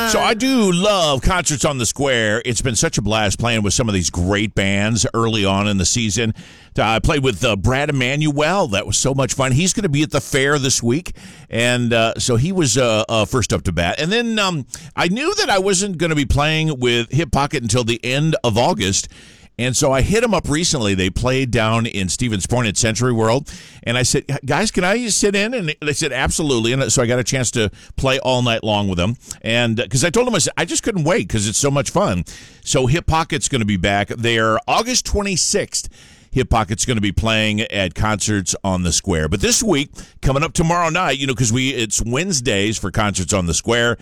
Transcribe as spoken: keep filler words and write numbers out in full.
So I do love Concerts on the Square. It's been such a blast playing with some of these great bands early on in the season. Uh, I played with uh, Brad Emanuel. That was so much fun. He's going to be at the fair this week, and uh, so he was uh, uh, first up to bat. And then um, I knew that I wasn't going to be playing with Hip Pocket until the end of August. And so I hit them up recently. They played down in Stevens Point at Century World. And I said, guys, can I sit in? And they said, absolutely. And so I got a chance to play all night long with them. And because I told them, I said, I just couldn't wait because it's so much fun. So Hip Pocket's going to be back. They're August twenty-sixth. Hip Pocket's going to be playing at Concerts on the Square. But this week, coming up tomorrow night, you know, because we it's Wednesdays for Concerts on the Square.